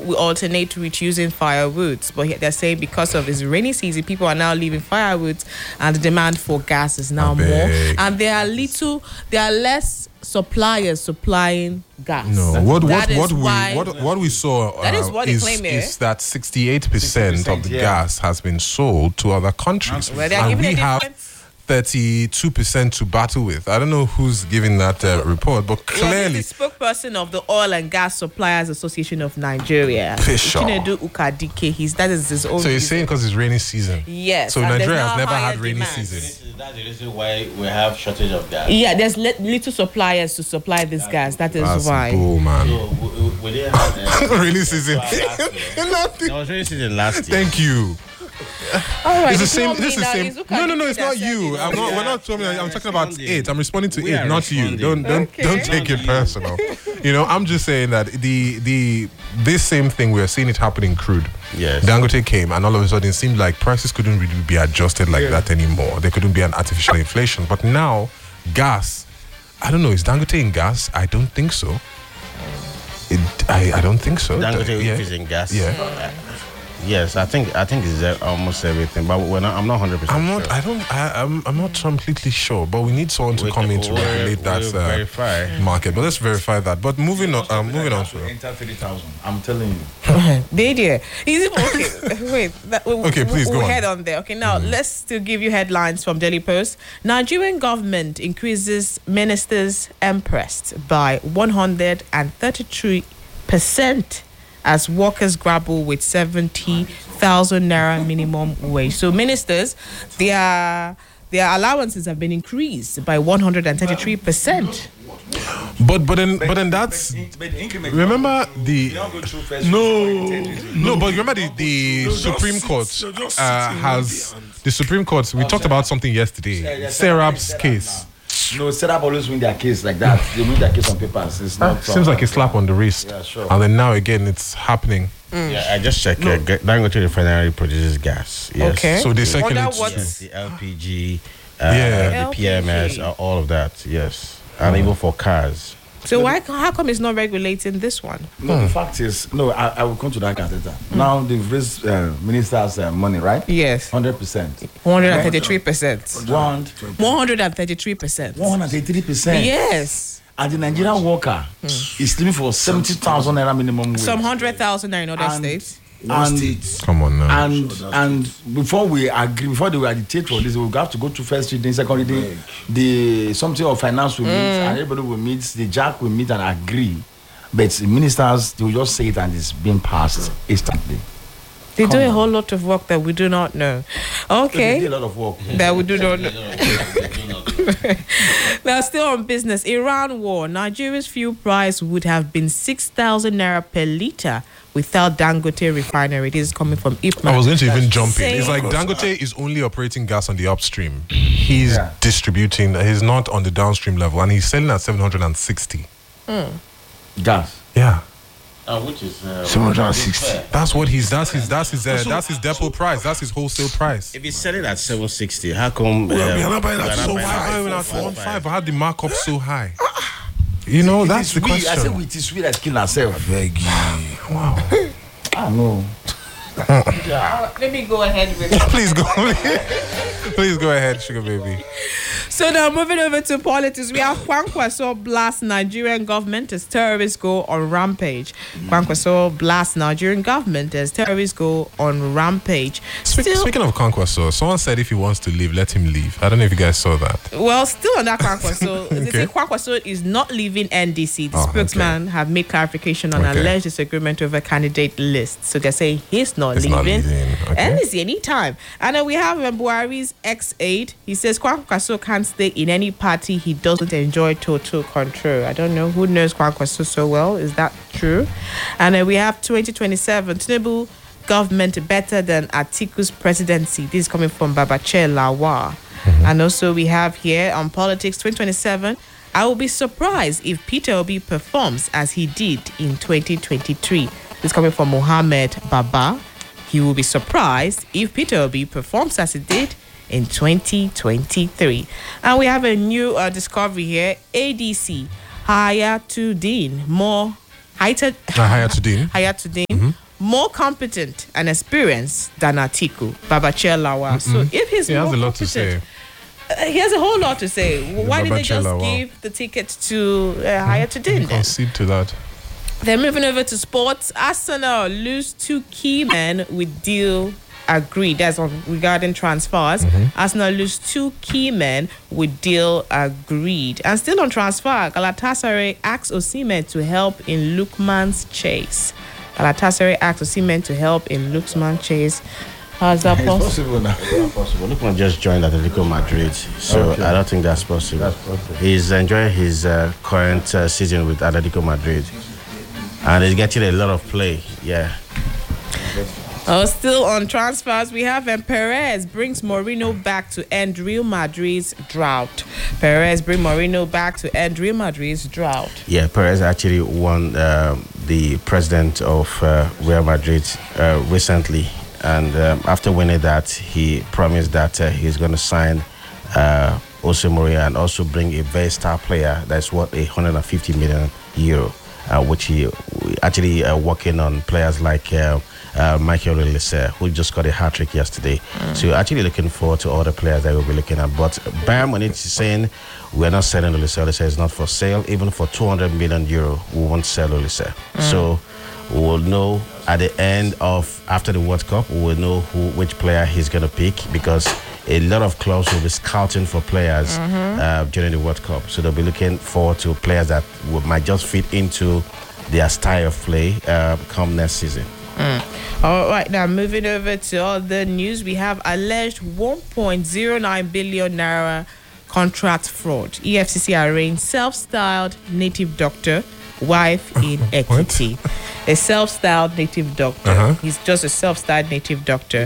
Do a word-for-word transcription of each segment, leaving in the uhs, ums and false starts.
we alternate with using firewoods, but they're saying because of this rainy season, people are now leaving firewoods, and the demand for gas is now more. And there are little, there are less suppliers supplying gas. No, what what that what we why, what what we saw uh, that is, what is, claim, is that sixty-eight percent of the yeah. gas has been sold to other countries, well, they're and giving we a have thirty-two percent to battle with. I don't know who's giving that uh, report, but clearly... Well, the spokesperson of the Oil and Gas Suppliers Association of Nigeria, Fisher. Chinedu Ukadike, he's, that is his own... So you're saying because it's rainy season? Yes. So and Nigeria there's has now never higher had rainy demand. season? That's the reason why we have shortage of gas. Yeah, there's li- little suppliers to supply this gas. That is That's why. bull, man. So we, we, we didn't have uh, Rainy season. There was rainy season last year. Thank you. All right, It's the it's same. not This me is now, same. it's Ukadike No, no, no. It's that not said you. it. I'm not. Yeah, We're not talking. we are I'm talking about responding. it. I'm responding to We it, are not you. responding. Don't don't Okay. don't take it Not you. personal. You know, I'm just saying that the the this same thing we're seeing it happen in crude. Yes. Dangote came, and all of a sudden it seemed like prices couldn't really be adjusted like that anymore. There couldn't be an artificial inflation. But now, gas. I don't know. Is Dangote in gas? I don't think so. It, I I don't think so. Dangote yeah. is in gas. Yeah. Uh, Yes, I think I think it's uh, almost everything, but we're not, I'm not one hundred percent I'm not. sure. I don't. I, I'm. I'm not completely sure. But we need someone to We come can- in to we'll- regulate that we'll uh, verify. market. But let's verify that. But moving on. Um, moving on. To, enter three thousand. I'm telling you. The idea. Is it okay? Wait. That, we, Okay, please, we'll go on. head on there. Okay, now Mm. let's still give you headlines from Daily Post. Nigerian government increases ministers' impressed by one hundred thirty-three percent as workers grapple with seventy thousand naira minimum wage. So ministers, their their allowances have been increased by one hundred thirty-three percent. but but then but then that's. But the increment. Remember the You don't go through first. no no. But remember the the Supreme Court uh, has the Supreme Court. We talked about something yesterday. Serap's case. No, set up always win their case like that. They win their case on papers. It's not. Seems like a slap on the wrist. Yeah, sure. And then now again it's happening. Yeah, I just checked. Uh, G- Dangote refinery produces gas. Yes. Okay. So they second Wonder it. what- to- Yes, the L P G, uh, Yeah. the P M S, uh, all of that. Yes, and even for cars. So why? How come it's not regulating this one? No, the fact is, no, I, I will come to that later. Now they've raised uh, ministers' uh, money, right? Yes, Hundred percent. one hundred thirty-three percent. One, one hundred thirty-three percent. one hundred eighty-three percent. Yes. And the Nigerian worker is living for seventy thousand naira minimum wage. Some hundred thousand are in other And- states. And Come on now. and and before we agree, before they will agitate for this, we have to go to first reading, second reading. The something of finance will meet, and everybody will meet. The jack will meet and agree. But the ministers, they will just say it, and it's being passed instantly. They Come do a on. whole lot of work that we do not know. So they did Okay. a lot of work. That we do not know. Now, still on business, Iran war. Nigeria's fuel price would have been six thousand naira per litre without Dangote refinery. This is coming from Ipman. I was going to even jump in. Same. It's like Dangote is only operating gas on the upstream. He's Yeah. distributing. He's not on the downstream level, and he's selling at seven hundred sixty. Gas. Yeah, Uh, which is uh, seven hundred sixty. fair. that's what he's. That's his. That's his. Uh, that's his depot price. That's his wholesale price. If he's selling at seven sixty, how come? Well, uh, we are not buying we at are so buying high. at Why when I four, one five? five, I had the markup so high. You know, It that's is the we, I said question. we, it is we that kill ourselves. Beg you. Wow. I know. Let me go ahead with Please go. Please go ahead, sugar baby. So now moving over to politics, we have Kwankwaso blast Nigerian government as terrorists go on rampage. Kwankwaso blast Nigerian government as terrorists go on rampage. Speak, Still, speaking of conquest, so someone said if he wants to leave, let him leave. I don't know if you guys saw that. well, still on that Kwankwaso, they Okay. say Kwankwaso is not leaving N D C. The Oh, okay. spokesman have made clarification on Okay. alleged disagreement over candidate list. So they're saying he's not He's leaving. not leaving. Okay. N D C anytime. And then we have um, Buhari's ex-aide. He says Kwankwaso can't stay in any party he doesn't enjoy total control. I don't know who knows Kwankwaso so well. Is that true? And then we have twenty twenty-seven. Tinubu government better than Atiku's presidency. This is coming from Babache Lawa. And also we have here on politics twenty twenty-seven. I will be surprised if Peter Obi performs as he did in twenty twenty-three. This is coming from Mohammed Baba. He will be surprised if Peter Obi performs as he did in twenty twenty-three. And we have a new uh, discovery here. A D C, Hayatuddin, more Hayat Uh, Hayatuddin. Hayatuddin, Mm-hmm. more competent and experienced than Atiku Babachir Lawal. So if he's He more has a lot to competent, say. uh, he has a whole lot to say. Why did they Babachir just Lawal. give the ticket to uh, Hayatuddin then? Concede to that. Then moving over to sports, Arsenal lose two key men with deal agreed. That's on regarding transfers. Arsenal lose two key men with deal agreed. And still on transfer, Galatasaray asks Osimhen to help in Lookman's chase. Galatasaray asks Osimhen to help in Lookman's chase. How's that It's possible? possible now. It's not possible. Lookman just joined Atletico Madrid, so Okay. I don't think that's possible. That's possible. He's enjoying his uh, current uh, season with Atletico Madrid, and he's getting a lot of play. Yeah. Oh, still on transfers, we have um, Perez brings Mourinho back to end Real Madrid's drought. Perez brings Mourinho back to end Real Madrid's drought. Yeah, Perez actually won um the president of uh, Real Madrid uh, recently, and um, after winning that, he promised that uh, he's going to sign uh, Jose Mourinho and also bring a very star player that's worth a hundred fifty million euro, uh, which he actually uh, working on players like. Uh, Uh, Michael Olise, who just got a hat trick yesterday. So actually looking forward to all the players that we'll be looking at. But Bayern Munich is saying we're not selling Olise. Olise is not for sale. Even for two hundred million euro, we won't sell Olise. So we'll know at the end of after the World Cup, we will know who which player he's gonna pick, because a lot of clubs will be scouting for players uh, during the World Cup. So they'll be looking forward to players that will, might just fit into their style of play uh, come next season. All right, now moving over to other news, we have alleged one point zero nine billion naira contract fraud. E F C C arraigned self-styled native doctor, wife in Ekiti. A self-styled native doctor. Uh-huh. He's just a self-styled native doctor.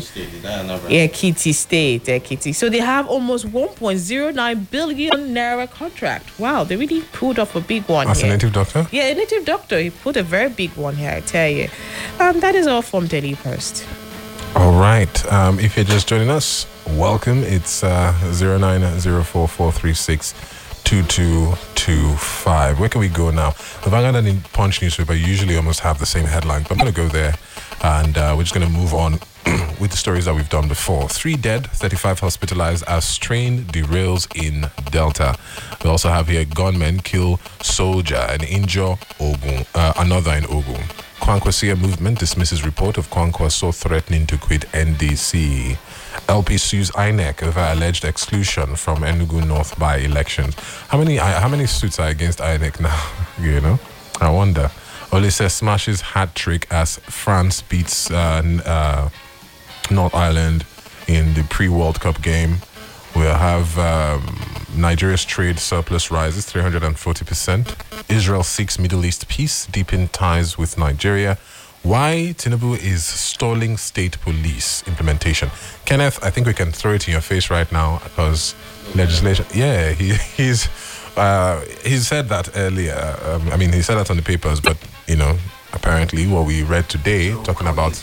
Ekiti State, Ekiti. So they have almost one point zero nine billion naira contract. Wow, they really pulled off a big one As here. a native doctor? Yeah, a native doctor. He put a very big one here, I tell you. Um, that is all from Daily Post. All right. Um, if you're just joining us, welcome. It's uh, zero nine zero four four three six two two two five. Where can we go now? The Vanguard and Punch newspaper usually almost have the same headline, but I'm going to go there, and uh, we're just going to move on with the stories that we've done before. Three dead, thirty-five hospitalized as train derails in Delta. We also have here gunmen kill soldier and injure Ogun, uh, another in Ogun. Kwankwasia movement dismisses report of Kwankwaso threatening to quit N D C. L P sues I N E C over alleged exclusion from Enugu North by elections. How many how many suits are against I N E C now? You know, I wonder. Olise smashes hat trick as France beats uh, n- uh, North Ireland in the pre-World Cup game. We'll have um, Nigeria's trade surplus rises three hundred forty percent. Israel seeks Middle East peace, deepen ties with Nigeria. Why Tinubu is stalling state police implementation. Kenneth, I think we can throw it in your face right now because legislation. Yeah, he he's uh, he said that earlier. Um, I mean, he said that on the papers, but you know, apparently what we read today talking about.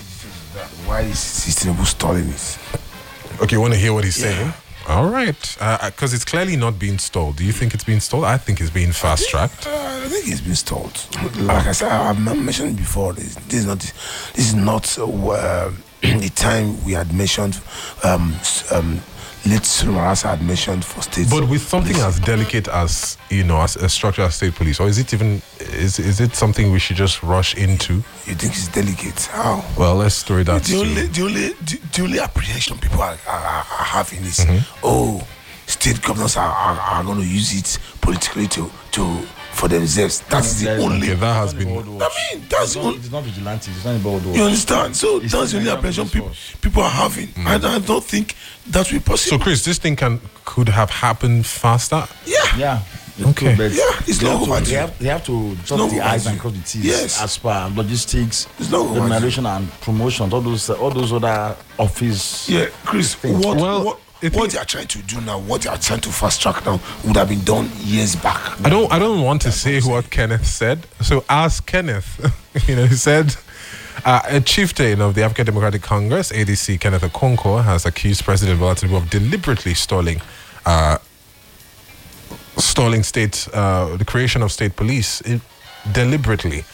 Why is Tinubu stalling it? Okay, you want to hear what he's saying? All right, because uh, it's clearly not being stalled. Do you think it's being stalled? I think it's being fast tracked. Uh, I think it's been stalled. Like I said, I've mentioned before. This, this is not. This is not uh, the time we had mentioned. Um, um, Late Marasa had mentioned for states. But with something police. as delicate as you know, as a structure as state police, or is it even is is it something we should just rush into? You think it's delicate? How? Well, let's throw that. The to only, you. the only, the, the only apprehension people are, are, are having is, Mm-hmm. oh, state governors are, are, are going to use it politically to to for themselves. That's the There's- only. Okay, that has been. I mean, that's It's the not, only. it's not vigilante. It's not about You understand? So It's that's the only Nigerian apprehension police people force. people are having. And I don't think that will be So, possible. Chris, this thing can could have happened faster. yeah. Yeah. Okay. But Yeah, it's they not have to- overdue. They have, they have to dot not the I's overdue. and cross the T's Yes. as per logistics, It's not overdue. remuneration and promotions, all those, uh, all those other office. Yeah, Chris, Things. what, Well, what, it what is- they are trying to do now, what they are trying to fast track now, would have been done years back. I don't. I don't want to say what Kenneth said. So ask Kenneth. you know, he said. Uh, a chieftain of the African Democratic Congress, A D C, Kenneth Okonkwo, has accused President Bola Tinubu of deliberately stalling, uh, stalling state, uh, the creation of state police, i- deliberately.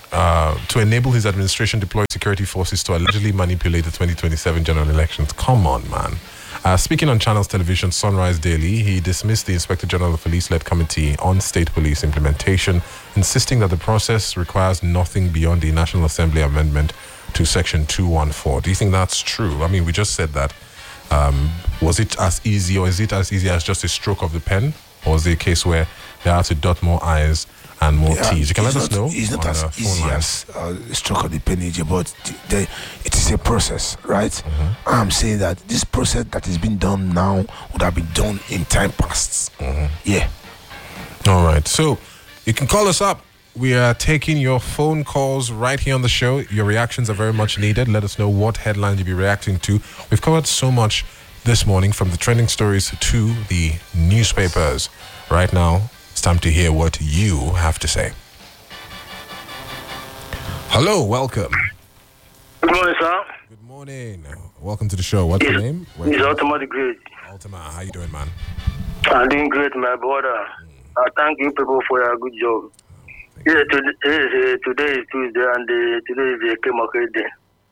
uh, to enable his administration deploy security forces to allegedly manipulate the twenty twenty-seven general elections. Come on, man. Uh, speaking on Channels Television Sunrise Daily, he dismissed the Inspector General of Police-led Committee on State Police Implementation, insisting that the process requires nothing beyond the National Assembly amendment to Section two fourteen. Do you think that's true? I mean, we just said that. Um, was it as easy, or is it as easy as just a stroke of the pen? Or is it a case where they have to dot more I's and more Yeah, T's? You can let not, us know. It's not on as the phone easy line. as uh, stroke of the pen, A J, but the, the, it is a process, right? Mm-hmm. I'm saying that this process that is being done now would have been done in time past. Mm-hmm. Yeah. All right. So you can call us up. We are taking your phone calls right here on the show. Your reactions are very much needed. Let us know what headlines you'll be reacting to. We've covered so much this morning, from the trending stories to the newspapers. Right now, it's time to hear what you have to say. Hello, welcome. Good morning, sir. Good morning. Welcome to the show. What's your name? Where It's Ultimate Great. Ultima, how you doing, man? I'm doing great, my brother. I thank you people for your good job. Yeah, today, is, uh, today is Tuesday, and uh, today is the K-Market Day.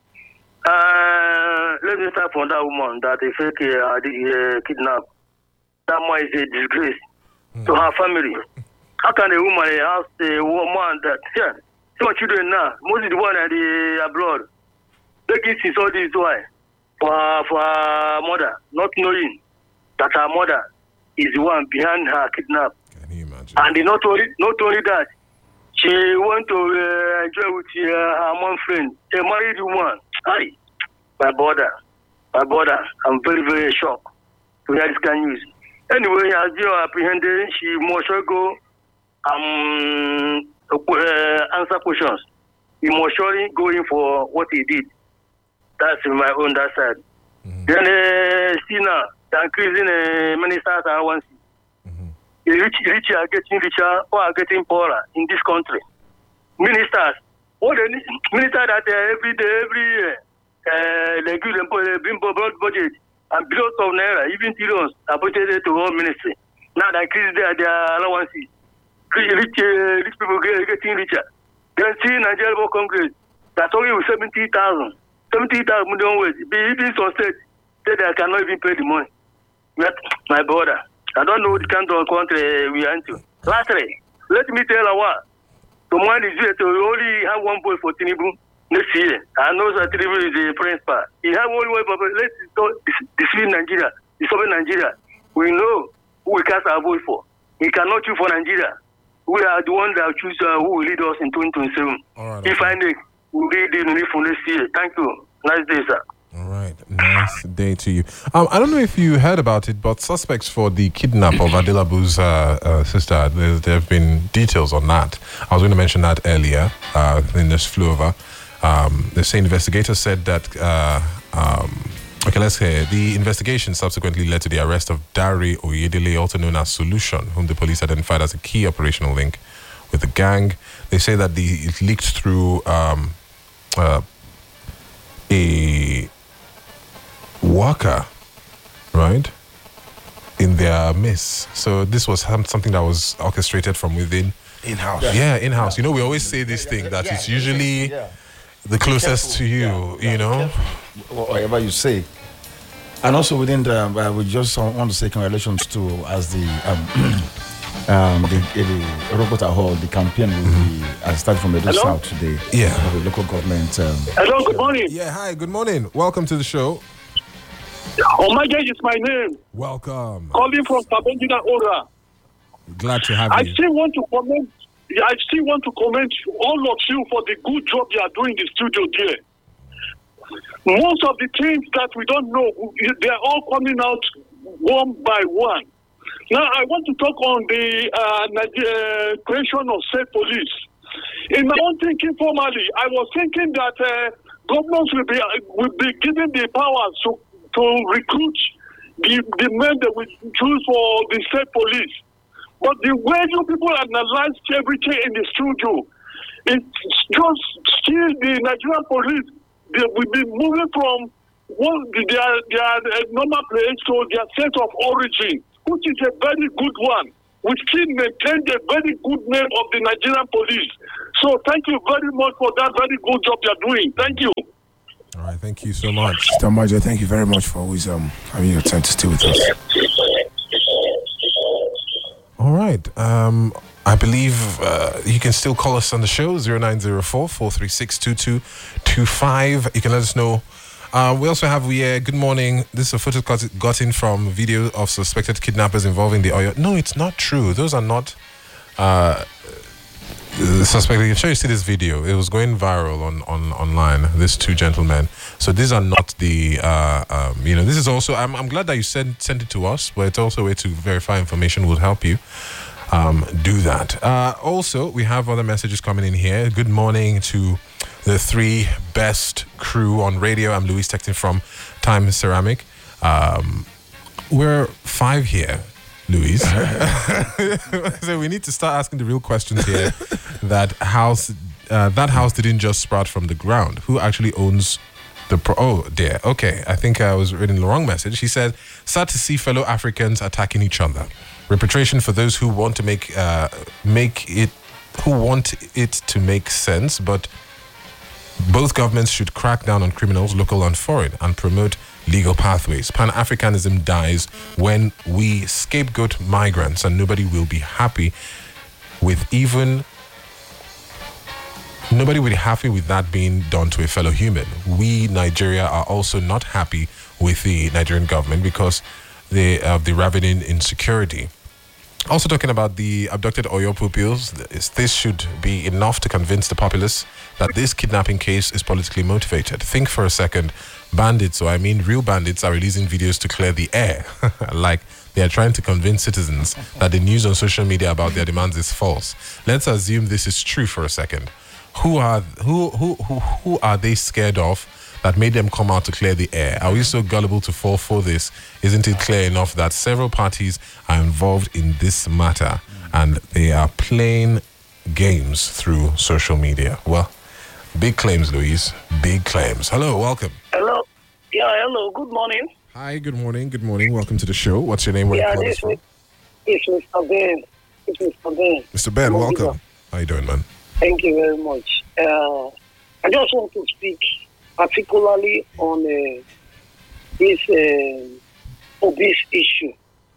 Uh, let me start from that woman that a fake uh, uh, kidnap. That one is a disgrace mm. to her family. How can a woman ask a woman that, yeah, see what children now, most of the one at the abroad, they give his all this why? For, for her mother, not knowing that her mother is the one behind her kidnap. Can you imagine? And not only, not only that, she want to uh, enjoy with uh, her mom friend, a married woman. Hi, my brother, my brother, I'm very, very shocked to hear this kind of news. Anyway, as you are apprehended, she must go um, uh, answer questions. He must surely go in for what he did. That's my own that side. Mm-hmm. Then, uh, see now, the increasing uh, ministers are one. The rich, rich are getting richer or are getting poorer in this country. Ministers, all the ministers that uh, every day, every year, uh, they give them uh, bring broad budget and billions of naira, even trillions are budgeted to all ministry. Now they increase their, their allowances. Rich, rich, uh, rich people get, getting richer. Then see Nigeria Labour Congress, that's only with seventy thousand. seventy thousand million ways. Even some states, they cannot even pay the money. But, my brother, I don't know the kind of country we are into. Lastly, let me tell you what. The man is here to only have one boy for Tinubu next year. I know that Tinubu is the principal. He have only one boy, but let's deceive Nigeria, dissolve Nigeria. We know who we cast our vote for. We cannot choose for Nigeria. We are the ones that choose uh, who will lead us in twenty twenty-seven. All right, if I make, we'll be the new for next year. Thank you. Nice day, sir. All right, nice day to you. Um, I don't know if you heard about it, but suspects for the kidnap of Adelabu's uh, uh, sister, there, there have been details on that. I was going to mention that earlier uh, in this flew over. Um, the same investigators said that, uh, um, okay, let's hear. The investigation subsequently led to the arrest of Dari Oyedele, also known as Solution, whom the police identified as a key operational link with the gang. They say that the, it leaked through um, uh, a worker, right, in their midst. So this was something that was orchestrated from within. In-house. Yeah, yeah in-house. You know, we always say this thing that it's usually the closest to you, you know. Whatever you say. And also within the, uh, we just want to say congratulations to, as the, um, um, the, the Robota Hall, the campaign will be, I started from Edo South today. Yeah. Of the local government. Um, Hello, good morning. Yeah, hi, good morning. Welcome to the show. Omaje is my name. Welcome. Calling from Kabengida Ora. Glad to have I you. still want to comment. I still want to comment all of you for the good job you are doing in the studio there. Most of the things that we don't know, they are all coming out one by one. Now, I want to talk on the uh, uh, creation of state police. In my own thinking formally, I was thinking that uh, governments will be uh, will be given the powers to to recruit the, the men that we choose for the state police. But the way you people analyze everything in the studio, it's just still the Nigerian police, they will be moving from one, their, their normal place to their state of origin, which is a very good one. we still maintain the very good name of the Nigerian police. So thank you very much for that very good job you're doing. Thank you. All right, thank you so much. Mister Maja, thank you very much for always um, having your time to stay with us. All right. Um, I believe uh, you can still call us on the show, zero nine zero four, four three six, two two two five. You can let us know. Uh, we also have, we, uh, good morning. This is a photo got, got in from video of suspected kidnappers involving the Oyo. No, it's not true. Those are not uh, suspected. I'm sure you see this video. It was going viral on, on online, these two gentlemen. So these are not the, uh, um, you know, this is also, I'm, I'm glad that you sent, sent it to us, but it's also a way to verify information will help you. Um, do that. Uh, also, we have other messages coming in here. Good morning to the three best crew on radio. I'm Luis texting from Time Ceramic. Um, we're five here, Luis. So we need to start asking the real questions here. That house, uh, that house didn't just sprout from the ground. Who actually owns the pro- oh dear. Okay, I think I was reading the wrong message. He said, sad to see fellow Africans attacking each other. Repatriation for those who want to make uh, make it who want it to make sense, but both governments should crack down on criminals, local and foreign, and promote legal pathways. Pan-Africanism dies when we scapegoat migrants, and nobody will be happy with even nobody will be happy with that being done to a fellow human. We, Nigeria, are also not happy with the Nigerian government because the uh, the ravening insecurity. Also talking about the abducted Oyo pupils, this should be enough to convince the populace that this kidnapping case is politically motivated. Think for a second, bandits, or I mean real bandits, are releasing videos to clear the air. Like they are trying to convince citizens that the news on social media about their demands is false. Let's assume this is true for a second. Who are who who who, who are they scared of that made them come out to clear the air? Are we so gullible to fall for this? Isn't it clear enough that several parties are involved in this matter and they are playing games through social media? Well, big claims, Louise. Big claims. Hello, welcome. Hello. Yeah, hello. Good morning. Hi, good morning. Good morning. Welcome to the show. What's your name? Where Yeah, you this from? is it's Mister Ben. It's Mister Ben. Mister Ben, Hello, welcome. Peter. How you doing, man? Thank you very much. Uh, I just want to speak particularly on uh, this uh, obese issue.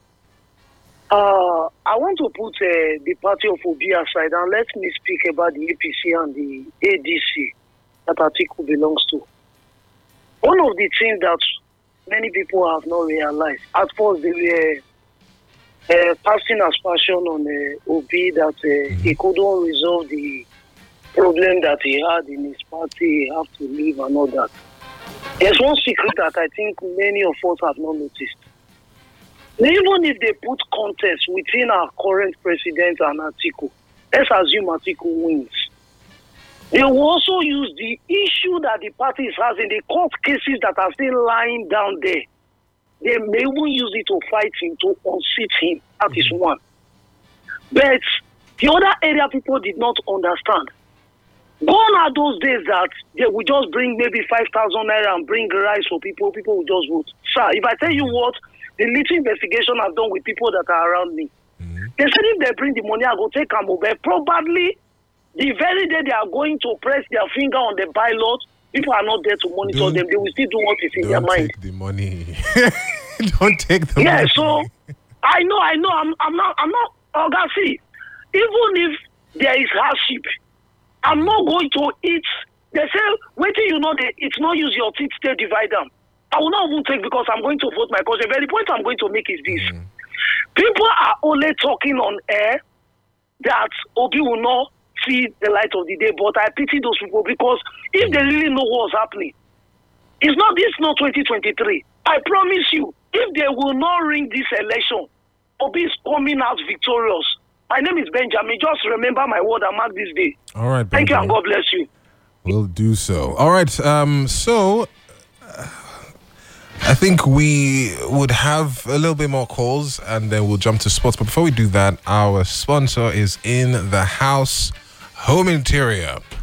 Uh, I want to put uh, the party of Obi aside and let me speak about the A P C and the A D C that Atiku belongs to. One of the things that many people have not realized, at first they were uh, passing aspersion on uh, Obi that uh, he couldn't resolve the problem that he had in his party, he have to leave and all that. There's one secret that I think many of us have not noticed. Even if they put contest within our current president and Atiku, let's assume Atiku wins. They will also use the issue that the party has in the court cases that are still lying down there. They may even use it to fight him, to unseat him. That is one. But the other area people did not understand. Gone are those days that they will just bring maybe five thousand naira and bring rice for people. People will just vote. Sir, if I tell you what, the little investigation I've done with people that are around me, mm-hmm. they said if they bring the money, I go take them over. Probably the very day they are going to press their finger on the ballot, people are not there to monitor don't, them. They will still do what is in their mind. Don't take the money. Don't take the yeah, money. Yeah, so I know, I know. I'm, I'm not, I'm not. Oh, God, see, even if there is hardship, I'm not going to eat. They say, wait till you know that it's not use your teeth to divide them. I will not even take because I'm going to vote my cousin. The very point I'm going to make is this. Mm. People are only talking on air that Obi will not see the light of the day, but I pity those people because if they really know what's happening, it's not this not twenty twenty-three. I promise you, if they will not ring this election, Obi is coming out victorious. My name is Benjamin. Just remember my word and mark this day. All right, Benjamin. Thank you and God bless you. We'll do so. All right. Um. So, uh, I think we would have a little bit more calls and then we'll jump to sports. But before we do that, our sponsor is in the house, Home Interior.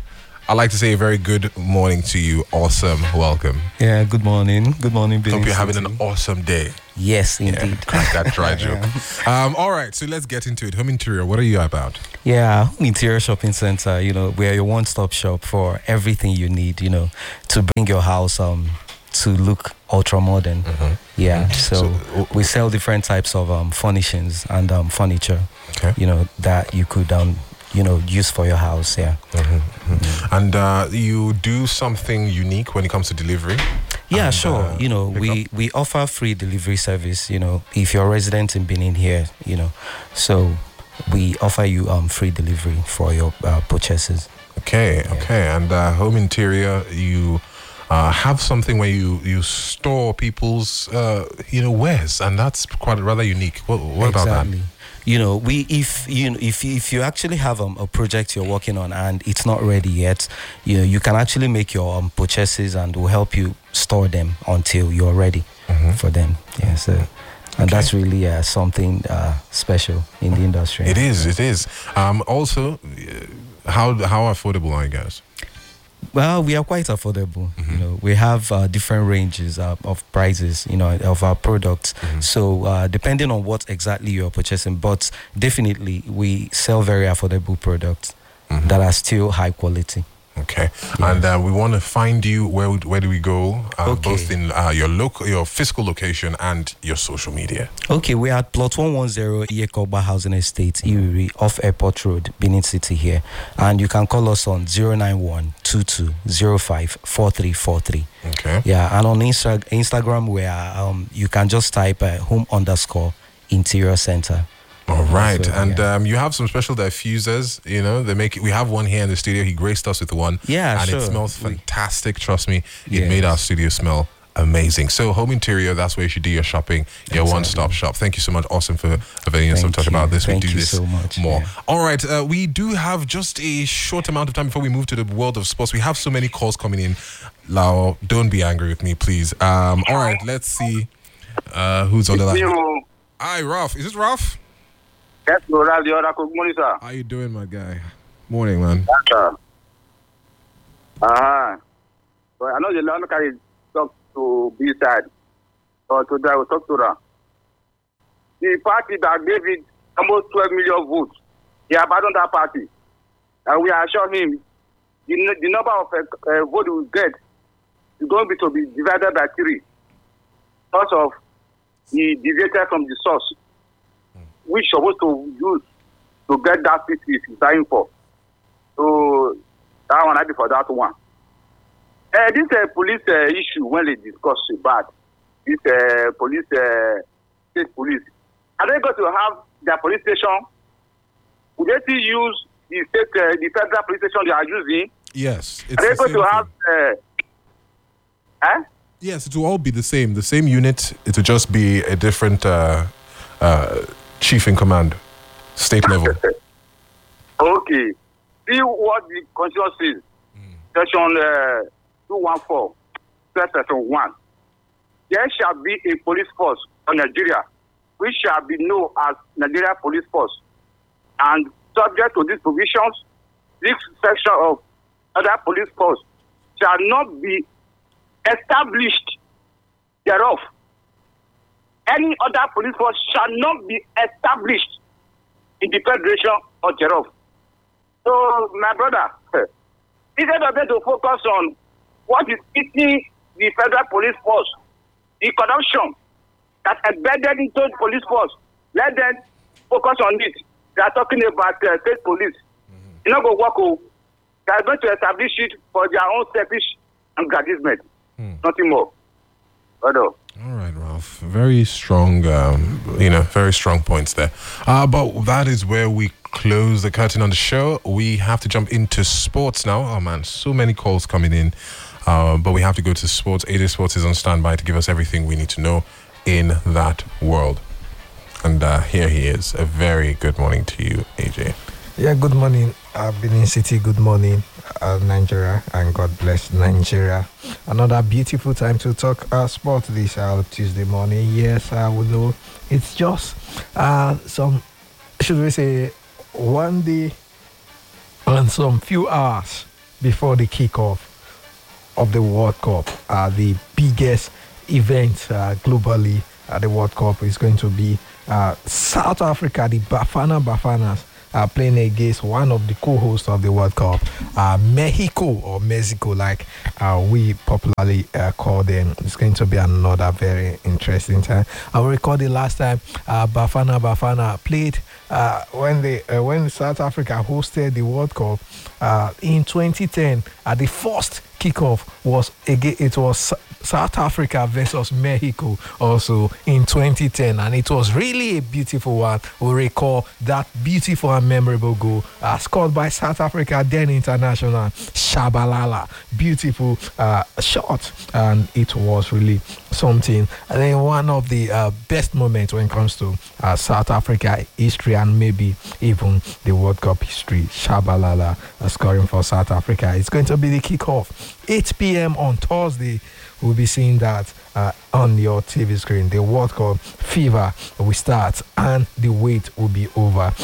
I'd like to say a very good morning to you. Awesome. Welcome. Yeah, good morning. Good morning, Benin Hope you're having City. an awesome day. Yes, indeed. Yeah, crack that dry joke. Um, all right, so let's get into it. Home Interior, what are you about? Yeah, Home Interior Shopping Center, you know, we're your one-stop shop for everything you need, you know, to bring your house um to look ultra modern. Mm-hmm. Yeah, Mm-hmm. so, So, we sell different types of um furnishings and um furniture, Okay. you know, that you could um you know use for your house. Yeah. Mm-hmm. And uh, you do something unique when it comes to delivery? Yeah, And, sure. uh, you know, pick we, up? we offer free delivery service, you know, if you're a resident in Benin here, you know. So we offer you um free delivery for your uh, purchases. Okay, okay. And uh, Home Interior, you uh, have something where you, you store people's, uh, you know, wares, and that's quite rather unique. What, what about that? Exactly. You know, we if you know, if if you actually have um, a project you're working on and it's not ready yet, you know, you can actually make your um, purchases and we'll help you store them until you're ready Mhm. for them. Yeah, so and that's really uh, something uh, special in the industry. It is, it is. Um, also, uh, how how affordable are you guys? Well, we are quite affordable. You know, we have uh, different ranges uh, of prices, you know, of our products. So uh, depending on what exactly you're purchasing, but definitely we sell very affordable products that are still high quality. Okay, and uh, we want to find you. Where would- where do we go? Uh, Okay. Both in uh, your local, your physical location, and your social media. Okay, we are at plot one one zero Iyekoba Housing Estate, Iwiri, off Airport Road, Benin City here. And you can call us on zero nine one two two zero five four three four three. Okay. Yeah, and on Insta- Instagram, where um, you can just type uh, home underscore interior center. All right, So, and yeah. um, you have some special diffusers. You know, they make. We have one here in the studio. He graced us with one. Yeah, and sure. it smells We- fantastic. Trust me, it Yes. made our studio smell amazing. So, Home Interior, that's where you should do your shopping. Your Exactly. one-stop shop. Thank you so much, Awesome, for availing us some Thank talk you. about this. Thank we do you this so much. more. Yeah. All right, uh, we do have just a short amount of time before we move to the world of sports. We have so many calls coming in. Lau, don't be angry with me, please. Um, all right, let's see uh, who's on the line. Hi, Ralph. Is this Ralph? Yes, Laura, the other good morning, sir. How you doing, my guy? Morning, man. Sir. Uh-huh. So I know the land carry talk to B side or to that will talk to her. The party that gave it almost twelve million votes, he abandoned that party. And we assure him the, n- the number of uh, uh, votes we get is going to be, to be divided by three because of he deviated from the source, which supposed to use to get that seat he's dying for. So that one I did for that one. Uh, this uh, police uh, issue when they discuss about this uh, police uh, state police, are they going to have their police station? Would they still use the state uh, the federal police station they are using? Yes, it's Are they the going same to have? thing. Uh, eh? Yes, it will all be the same. The same unit. It will just be a different uh, uh, chief in command, state level. Okay. See what the constitution says. Section uh, two one four, section one. There shall be a police force on Nigeria, which shall be known as Nigeria Police Force. And subject to these provisions, this section of other police force shall not be established thereof. Any other police force shall not be established in the federation or thereof. So, my brother, instead of them to focus on what is eating the federal police force, the corruption that embedded into the police force, let them focus on it. They are talking about uh, state police. Mm-hmm. You know, go work. Oh, they are going to establish it for their own selfish aggrandizement. Mm. Nothing more. Brother. All right, Ralph. Very strong, um, you know, very strong points there. Uh, but that is where we close the curtain on the show. We have to jump into sports now. Oh, man, so many calls coming in. Uh, but we have to go to sports. A J Sports is on standby to give us everything we need to know in that world. And uh, here he is. A very good morning to you, A J. Yeah, good morning, uh, Benin City. Good morning, uh, Nigeria, and God bless Nigeria. Another beautiful time to talk uh, sport this uh, Tuesday morning. Yes, I would know it's just uh, some, should we say, one day and some few hours before the kickoff of the World Cup. Uh, the biggest event uh, globally at the World Cup is going to be uh, South Africa, the Bafana Bafanas. Uh, playing against one of the co-hosts of the World Cup, uh, Mexico or Mexico, like uh, we popularly uh, call them. It's going to be another very interesting time. I will recall the last time uh, Bafana Bafana played uh, when they uh, when South Africa hosted the World Cup uh, in twenty ten. Uh, the first kickoff was again. It was South Africa versus Mexico also in twenty ten, and it was really a beautiful one. We recall that beautiful and memorable goal uh, scored by South Africa then international Shabalala. Beautiful uh, shot, and it was really something. And then one of the uh, best moments when it comes to uh, South Africa history and maybe even the World Cup history. Shabalala uh, scoring for South Africa. It's going to be the kickoff eight p.m. on Thursday. We'll be seeing that uh, on your T V screen. The World Cup fever will start and the wait will be over.